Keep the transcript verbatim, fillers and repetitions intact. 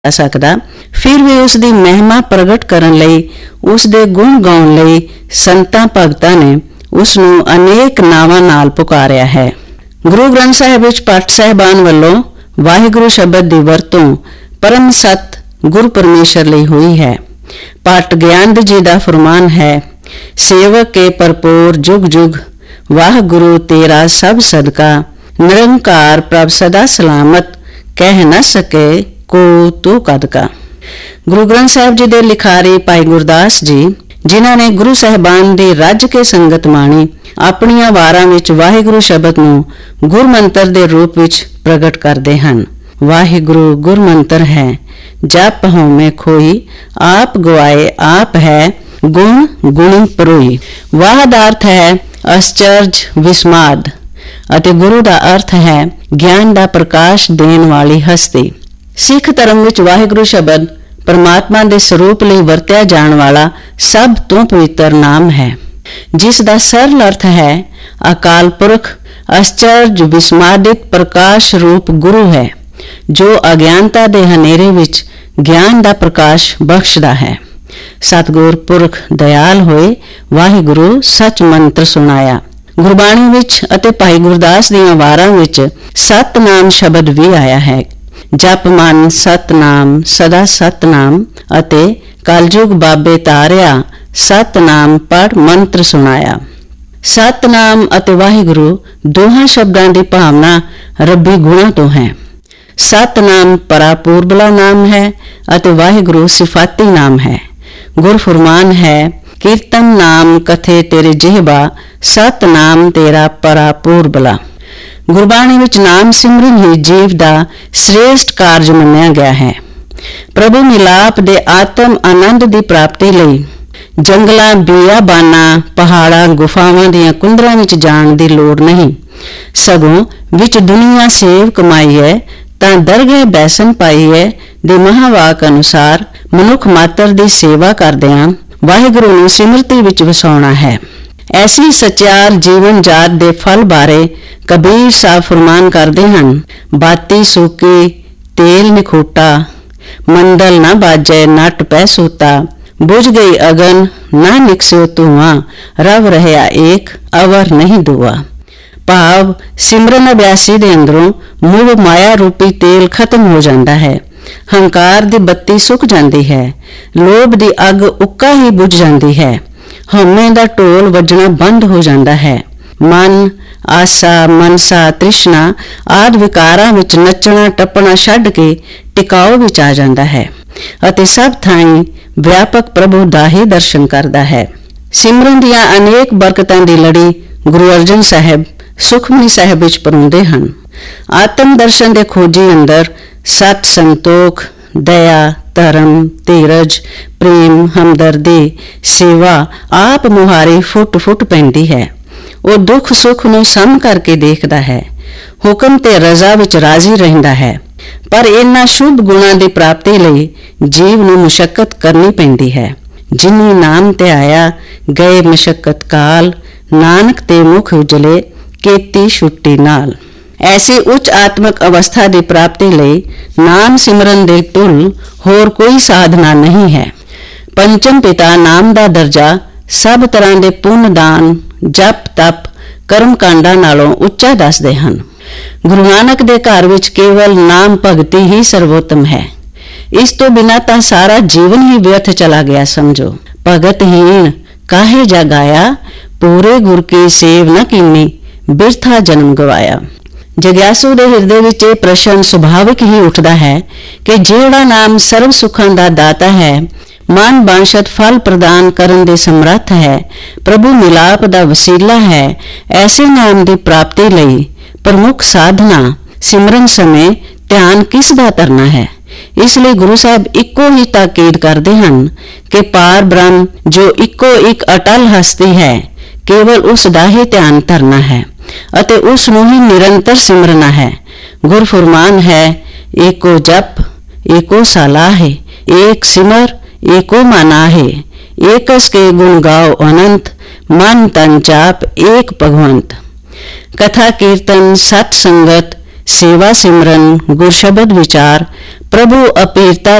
ਸਕਦਾ, ਫਿਰ ਵੀ ਉਸ ਦੀ ਮਹਿਮਾ ਪ੍ਰਗਟ ਕਰਨ ਲਈ, ਉਸ ਦੇ ਗੁਣ ਗਾਉਣ ਲਈ ਸੰਤਾਂ ਭਗਤਾਂ ਨੇ ਉਸ ਨੂੰ ਅਨੇਕ ਨਾਵਾਂ ਨਾਲ ਪੁਕਾਰਿਆ ਹੈ। ਗੁਰੂ ਗ੍ਰੰਥ ਸਾਹਿਬ ਵਿੱਚ ਪਾਠ ਸਾਹਿਬਾਨ ਵੱਲੋਂ ਵਾਹਿਗੁਰੂ ਸ਼ਬਦ ਦੀ ਵਰਤੋਂ ਪਰਮ ਸਤ ਗੁਰ ਪਰਮੇਸ਼ਰ ਲਈ ਹੋਈ ਹੈ। ਪਾਠ ਗਿਆਨ ਜੀ ਦਾ ਫਰਮਾਨ ਹੈ, ਸੇਵਕ ਕੇ ਭਰਪੂਰ ਜੁਗ ਜੁਗ ਵਾਹਿਗੁਰੂ ਤੇਰਾ ਸਭ ਸਦਕਾ, ਨਿਰੰਕਾਰ ਪ੍ਰਭ ਸਦਾ ਸਲਾਮਤ ਕਹਿ ਨਾ ਸਕੇ ਕੋ ਤੂੰ ਕਦ ਕਾ। ਗੁਰੂ ਗ੍ਰੰਥ ਸਾਹਿਬ ਜੀ ਦੇ ਲਿਖਾਰੀ ਭਾਈ ਗੁਰਦਾਸ ਜੀ, ਜਿਨ੍ਹਾਂ ਨੇ ਗੁਰੂ ਸਾਹਿਬਾਨ ਦੀ ਰੱਜ ਕੇ ਸੰਗਤ ਮਾਣੀ, ਆਪਣੀਆਂ ਵਾਰਾਂ ਵਿੱਚ ਵਾਹਿਗੁਰੂ ਸ਼ਬਦ ਨੂੰ ਗੁਰਮੰਤਰ ਦੇ ਰੂਪ ਵਿੱਚ ਪ੍ਰਗਟ ਕਰਦੇ ਹਨ। ਵਾਹਿਗੁਰੂ ਗੁਰਮੰਤਰ ਹੈ, ਜਪ ਹਉਮੈ ਖੋਈ, ਆਪ ਗਵਾਏ ਆਪ ਹੈ, ਗੁਣ ਗੁਣੀ ਪਰੋਈ। ਵਾਹ ਦਾ ਅਰਥ ਹੈ ਅਸਚਰਜ ਵਿਸਮਾਦ ਅਤੇ ਗੁਰੂ ਦਾ ਅਰਥ ਹੈ ਗਿਆਨ ਦਾ ਪ੍ਰਕਾਸ਼ ਦੇਣ ਵਾਲੀ ਹਸਤੀ। ਸਿੱਖ ਧਰਮ ਵਿੱਚ ਵਾਹਿਗੁਰੂ ਸ਼ਬਦ ਪਰਮਾਤਮਾ ਦੇ ਸਰੂਪ ਲਈ ਵਰਤਿਆ ਜਾਣ ਵਾਲਾ ਸਭ ਤੋਂ ਪਵਿੱਤਰ ਨਾਮ ਹੈ, ਜਿਸ ਦਾ ਸਰਲ ਅਰਥ ਹੈ ਅਕਾਲ ਪੁਰਖ, ਅਸਚਰਜ ਵਿਸਮਾਦਿਤ ਪ੍ਰਕਾਸ਼ ਰੂਪ ਗੁਰੂ ਹੈ, ਜੋ ਅਗਿਆਨਤਾ ਦੇ ਹਨੇਰੇ ਵਿੱਚ ਗਿਆਨ ਦਾ ਪ੍ਰਕਾਸ਼ ਬਖਸ਼ਦਾ ਹੈ। ਸਤਿਗੁਰ ਪੁਰਖ ਦਇਆਲ ਹੋਏ, ਵਾਹਿਗੁਰੂ ਸੱਚ ਮੰਤਰ ਸੁਣਾਇਆ। ਗੁਰਬਾਣੀ ਵਿੱਚ ਅਤੇ ਭਾਈ ਗੁਰਦਾਸ ਦੀਆਂ ਵਾਰਾਂ ਵਿੱਚ ਸਤਨਾਮ ਸ਼ਬਦ ਵੀ ਆਇਆ ਹੈ। ਜਪ ਮਨ ਸਤਨਾਮ ਸਦਾ ਸਤਨਾਮ ਅਤੇ ਕਲਯੁਗ ਬਾਬੇ ਤਾਰਿਆ, ਸਤਨਾਮ ਪੜ ਮੰਤਰ ਸੁਣਾਇਆ। ਸਤਨਾਮ ਅਤੇ ਵਾਹਿਗੁਰੂ ਦੋਹਾਂ ਸ਼ਬਦਾਂ ਦੀ ਭਾਵਨਾ ਰੱਬੀ ਗੁਣਾਂ ਤੋਂ ਹੈ। ਸਤਨਾਮ ਪਰਾਪੂਰਬਲਾ ਨਾਮ ਹੈ ਅਤੇ ਵਾਹਿਗੁਰੂ ਸਿਫਾਤੀ ਨਾਮ ਹੈ। ਗੁਰ ਫਰਮਾਨ ਹੈ, ਕੀਰਤਨ ਨਾਮ ਕਥੇ ਤੇਰੇ ਜਿਹਬਾ, ਸਤਨਾਮ ਤੇਰਾ ਪਰਾਪੂਰਬਲਾ। ਗੁਰਬਾਣੀ ਵਿੱਚ ਨਾਮ ਸਿਮਰਨ ਹੀ ਜੀਵ ਦਾ ਸ੍ਰੇਸ਼ਟ ਕਾਰਜ ਮੰਨਿਆ ਗਿਆ ਹੈ। ਪ੍ਰਭੂ ਮਿਲਾਪ ਦੇ ਆਤਮ ਆਨੰਦ ਦੀ ਪ੍ਰਾਪਤੀ ਲਈ ਜੰਗਲਾਂ, ਬਿਆਬਾਨਾਂ, ਪਹਾੜਾਂ, ਗੁਫਾਵਾਂ ਦੀਆਂ ਕੁੰਦਰਾਂ ਵਿੱਚ ਜਾਣ ਦੀ ਲੋੜ ਨਹੀਂ, ਸਗੋਂ ਵਿੱਚ ਦੁਨੀਆ ਸੇਵ ਕਮਾਈ ਹੈ ਤਾਂ ਦਰਗਹਿ ਬੈਸਨ ਪਾਈ ਹੈ ਦੇ ਮਹਾਵਾਕ ਅਨੁਸਾਰ ਮਨੁੱਖ ਮਾਤਰ ਦੀ ਸੇਵਾ ਕਰਦਿਆਂ ਵਾਹਿਗੁਰੂ ਨੂੰ ਸਿਮਰਤੀ ਵਿੱਚ ਵਸਾਉਣਾ ਹੈ। ਐਸੀ ਸਚਿਆਰ ਜੀਵਨ ਜਾਤ ਦੇ ਫਲ ਬਾਰੇ ਕਬੀਰ ਸਾਹਿਬ ਫਰਮਾਨ ਕਰਦੇ ਹਨ, ਬਾਤੀ ਸੂਕੀ ਤੇਲ ਨਿਖੋਟਾ, ਮੰਡਲ ਨਾ ਬਾਜੈ ਨਟ ਪੈ ਸੂਤਾ, ਬੁਝ ਗਈ ਅਗਨ ਨਾ ਨਿਕਸਿਓ ਧੂਆਂ, ਰਵ ਰਹਿਆ ਏਕ ਅਵਰ ਨਹੀਂ ਦੁਆ। ਭਾਵ ਸਿਮਰਨ ਅਭਿਆਸੀ ਦੇ ਅੰਦਰੋਂ ਮੋਹ ਮਾਇਆ ਰੂਪੀ ਤੇਲ ਖਤਮ ਹੋ ਜਾਂਦਾ ਹੈ, ਹੰਕਾਰ ਦੀ ਬੱਤੀ ਸੁੱਕ ਜਾਂਦੀ ਹੈ, ਲੋਭ ਦੀ ਅੱਗ ਉੱਕਾ ਹੀ ਬੁਝ ਜਾਂਦੀ ਹੈ, ਹਉਮੈ ਦਾ ਢੋਲ ਵੱਜਣਾ ਬੰਦ ਹੋ ਜਾਂਦਾ ਹੈ। ਮਨ, ਆਸਾ, ਮਨਸਾ, ਤ੍ਰਿਸ਼ਨਾ ਆਦਿ ਵਿਕਾਰਾਂ ਵਿੱਚ ਨੱਚਣਾ ਟੱਪਣਾ ਛੱਡ ਕੇ ਟਿਕਾਓ ਵਿੱਚ ਆ ਜਾਂਦਾ ਹੈ ਅਤੇ ਸਭ ਥਾਈਂ ਵਿਆਪਕ ਪ੍ਰਭੂ ਦਾ ਹੀ ਦਰਸ਼ਨ ਕਰਦਾ ਹੈ। ਸਿਮਰਨ ਦੀਆਂ ਅਨੇਕ ਬਰਕਤਾਂ ਦੀ ਲੜੀ ਗੁਰੂ ਅਰਜਨ ਸਾਹਿਬ ਸੁਖਮਨੀ ਸਾਹਿਬ ਵਿੱਚ ਪਰੋਂਦੇ ਹਨ। ਆਤਮ ਦਰਸ਼ਨ ਦੇ ਖੋਜੀ ਅੰਦਰ ਸਤ, ਸੰਤੋਖ, ਦਇਆ, ਧਰਮ, ਧੀਰਜ, ਪ੍ਰੇਮ, ਹਮਦਰਦੀ, ਸੇਵਾ ਆਪ ਮੁਹਾਰੀ ਫੁੱਟ ਫੁੱਟ ਪੈਂਦੀ ਹੈ। ਉਹ ਦੁੱਖ ਸੁੱਖ ਨੂੰ ਸਮ ਕਰਕੇ ਦੇਖਦਾ ਹੈ, ਹੁਕਮ ਤੇ ਰਜ਼ਾ ਵਿੱਚ ਰਾਜ਼ੀ ਰਹਿੰਦਾ ਹੈ। ਪਰ ਇਹਨਾਂ ਸ਼ੁਭ ਗੁਣਾਂ ਦੀ ਪ੍ਰਾਪਤੀ ਲਈ ਜੀਵ ਨੂੰ ਮੁਸ਼ੱਕਤ ਕਰਨੀ ਪੈਂਦੀ ਹੈ। ਜਿਨੀ ਨਾਮ ਤੇ ਆਇਆ ਗਏ ਮੁਸ਼ੱਕਤ ਕਾਲ, ਨਾਨਕ ਤੇ ਮੁਖ ਉਜਲੇ ਕੀਤੀ ਛੁੱਟੀ ਨਾਲ। ਐਸੀ ਉੱਚ ਆਤਮਿਕ ਅਵਸਥਾ ਦੀ ਪ੍ਰਾਪਤੀ ਲਈ ਨਾਮ ਸਿਮਰਨ ਦੇ ਤੁਲ ਹੋਰ ਕੋਈ ਸਾਧਨਾ ਨਹੀਂ ਹੈ। ਪੰਚਮ ਪਿਤਾ ਨਾਮ ਦਾ ਦਰਜਾ ਸਭ ਤਰ੍ਹਾਂ ਦੇ ਪੁੰਨ ਦਾਨ, ਜਪ ਤਪ, ਕਰਮ ਕਾਂਡਾਂ ਨਾਲੋਂ ਉੱਚਾ ਦੱਸਦੇ ਹਨ। ਗੁਰੂ ਨਾਨਕ ਦੇ ਘਰ ਵਿੱਚ ਕੇਵਲ ਨਾਮ ਭਗਤੀ ਹੀ ਸਰਵੋਤਮ ਹੈ। ਇਸ ਤੋਂ ਬਿਨਾਂ ਤਾਂ ਸਾਰਾ ਜੀਵਨ ਹੀ ਵਿਅਰਥ ਚਲਾ ਗਿਆ ਸਮਝੋ। ਭਗਤਹੀਣ ਕਾਹੇ ਜਗਾਇਆ, ਪੂਰੇ ਗੁਰ ਕੀ ਸੇਵ ਨ ਕੀਨੀ, ਬਿਰਥਾ ਜਨਮ ਗਵਾਇਆ। ਜਗਿਆਸੂ ਦੇ ਹਿਰਦੇ ਵਿੱਚ ਇਹ ਪ੍ਰਸ਼ਨ ਸੁਭਾਵਿਕ ਹੀ ਉੱਠਦਾ ਹੈ ਕਿ ਜਿਹੜਾ ਨਾਮ ਸਰਵ ਸੁੱਖਾਂ ਦਾ ਦਾਤਾ ਹੈ, ਮਨ ਬਾਂਸ਼ਤ ਫਲ ਪ੍ਰਦਾਨ ਕਰਨ ਦੇ ਸਮਰੱਥ ਹੈ, ਪ੍ਰਭੂ ਮਿਲਾਪ ਦਾ ਵਸੀਲਾ ਹੈ, ਐਸੇ ਨਾਮ ਦੀ ਪ੍ਰਾਪਤੀ ਲਈ ਪ੍ਰਮੁੱਖ ਸਾਧਨਾ ਸਿਮਰਨ ਸਮੇਂ ਧਿਆਨ ਕਿਸ ਦਾ ਧਰਨਾ ਹੈ। ਇਸ ਲਈ ਗੁਰੂ ਸਾਹਿਬ ਇੱਕੋ ਹੀ ਤਾਕੀਦ ਕਰਦੇ ਹਨ ਕਿ ਪਾਰ ਬ੍ਰਹਮ ਜੋ ਇੱਕੋ ਇੱਕ ਅਟਲ ਹਸਤੀ ਹੈ, ਕੇਵਲ ਉਸ ਦਾ ਹੀ ਧਿਆਨ ਧਰਨਾ ਹੈ ਅਤੇ ਉਸ ਨੂੰ ਹੀ ਨਿਰੰਤਰ ਸਿਮਰਨਾ ਹੈ। ਗੁਰ ਫਰਮਾਨ ਹੈ, ਏਕੋ ਜਪ ਏਕੋ ਸਲਾਹੇ, ਏਕ ਸਿਮਰ ਏਕੋ ਮਨਾਹੇ, ਏਕਸ ਕੇ ਗੁਣ ਗਾਓ ਅਨੰਤ, ਮਨ ਤਨ ਚਾਪ ਏਕ ਭਗਵੰਤ। ਕਥਾ ਕੀਰਤਨ, ਸਤ ਸੰਗਤ, ਸੇਵਾ ਸਿਮਰਨ, ਗੁਰ ਸ਼ਬਦ ਵਿਚਾਰ, ਪ੍ਰਭੂ ਅਪੀਰਤਾ